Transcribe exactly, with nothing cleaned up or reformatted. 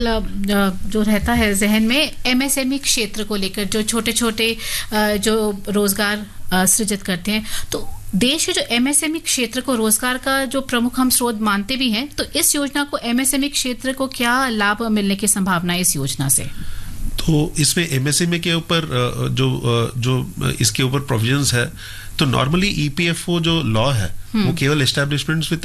जो रहता है जहन में एमएसएमई क्षेत्र को लेकर, जो छोटे छोटे जो रोजगार सृजित करते हैं, तो देश के जो एमएसएमई क्षेत्र को रोजगार का जो प्रमुख हम स्रोत मानते भी हैं, तो इस योजना को एमएसएमई क्षेत्र को क्या लाभ मिलने की संभावना है इस योजना से? तो इसमें एमएसएमई के ऊपर जो जो इसके ऊपर प्रोविजंस है, तो नॉर्मली ईपीएफओ जो लॉ है वो केवल एस्टैब्लिशमेंट्स विद